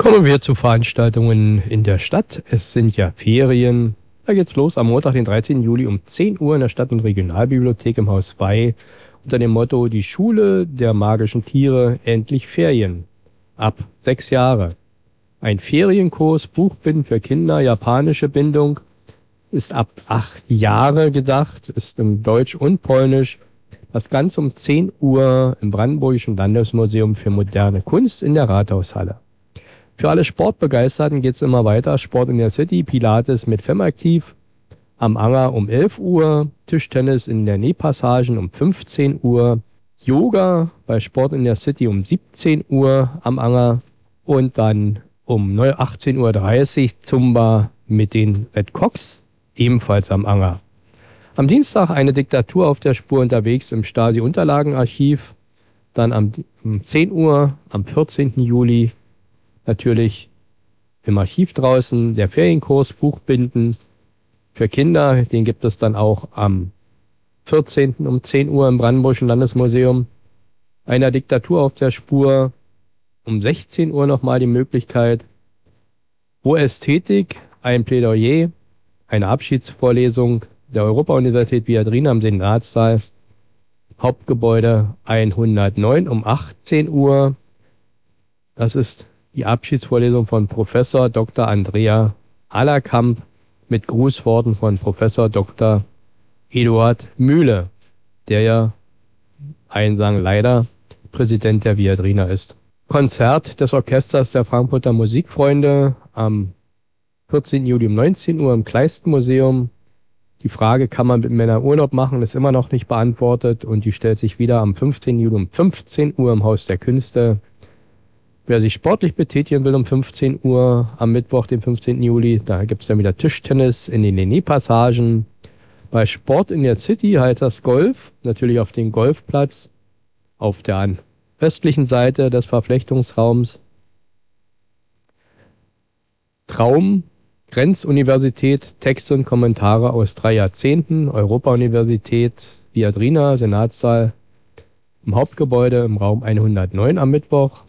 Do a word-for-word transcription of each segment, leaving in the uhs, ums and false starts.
Kommen wir zu Veranstaltungen in der Stadt. Es sind ja Ferien. Da geht's los am Montag, den dreizehnten Juli um zehn Uhr in der Stadt- und Regionalbibliothek im Haus zwei unter dem Motto Die Schule der magischen Tiere, endlich Ferien. Ab sechs Jahre. Ein Ferienkurs, Buchbinden für Kinder, japanische Bindung, ist ab acht Jahre gedacht, ist im Deutsch und Polnisch. Das Ganze um zehn Uhr im Brandenburgischen Landesmuseum für moderne Kunst in der Rathaushalle. Für alle Sportbegeisterten geht es immer weiter. Sport in der City, Pilates mit Femaktiv am Anger um elf Uhr, Tischtennis in der Nähpassagen um fünfzehn Uhr, Yoga bei Sport in der City um siebzehn Uhr am Anger und dann um achtzehn Uhr dreißig Zumba mit den Red Cox, ebenfalls am Anger. Am Dienstag eine Diktatur auf der Spur unterwegs im Stasi-Unterlagenarchiv, dann am, um zehn Uhr am vierzehnten Juli natürlich im Archiv draußen der Ferienkurs Buchbinden für Kinder. Den gibt es dann auch am vierzehnten um zehn Uhr im Brandenburgischen Landesmuseum. Einer Diktatur auf der Spur um sechzehn Uhr nochmal die Möglichkeit. Wo Ästhetik, ein Plädoyer, eine Abschiedsvorlesung der Europa-Universität Viadrina am Senatssaal, Hauptgebäude hundertneun um achtzehn Uhr. Das ist die Abschiedsvorlesung von Professor Doktor Andrea Allerkamp mit Grußworten von Professor Doktor Eduard Mühle, der ja, einen sagen leider, Präsident der Viadrina ist. Konzert des Orchesters der Frankfurter Musikfreunde am vierzehnten Juli um neunzehn Uhr im Kleisten-Museum. Die Frage, kann man mit Männern Urlaub machen, ist immer noch nicht beantwortet und die stellt sich wieder am fünfzehnten Juli um fünfzehn Uhr im Haus der Künste. Wer sich sportlich betätigen will um fünfzehn Uhr am Mittwoch, den fünfzehnten Juli, da gibt es dann wieder Tischtennis in den Nähpassagen. Bei Sport in der City heißt das Golf, natürlich auf dem Golfplatz auf der östlichen Seite des Verflechtungsraums. Traum, Grenzuniversität, Texte und Kommentare aus drei Jahrzehnten, Europa-Universität, Viadrina, Senatssaal, im Hauptgebäude im Raum hundertneun am Mittwoch.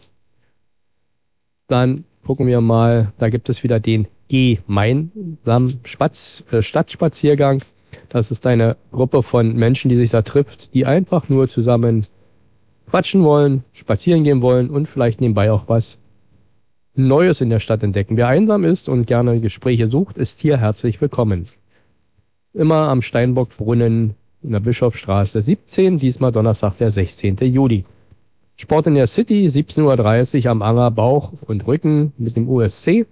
Dann gucken wir mal, da gibt es wieder den gemeinsamen Spatz, äh, Stadtspaziergang. Das ist eine Gruppe von Menschen, die sich da trifft, die einfach nur zusammen quatschen wollen, spazieren gehen wollen und vielleicht nebenbei auch was Neues in der Stadt entdecken. Wer einsam ist und gerne Gespräche sucht, ist hier herzlich willkommen. Immer am Steinbockbrunnen in der Bischofsstraße siebzehn, diesmal Donnerstag, der sechzehnten Juli. Sport in der City, siebzehn Uhr dreißig am Anger Bauch und Rücken mit dem U S C.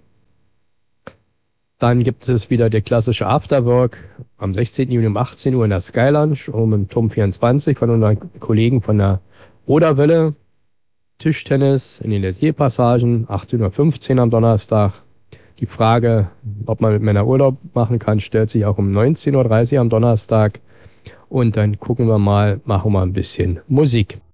Dann gibt es wieder der klassische Afterwork am sechzehnten Juli um achtzehn Uhr in der Sky Lounge um im Turm vierundzwanzig von unseren Kollegen von der Oderwelle. Tischtennis in den Letierpassagen, achtzehn Uhr fünfzehn am Donnerstag. Die Frage, ob man mit Männern Urlaub machen kann, stellt sich auch um neunzehn Uhr dreißig am Donnerstag. Und dann gucken wir mal, machen wir ein bisschen Musik.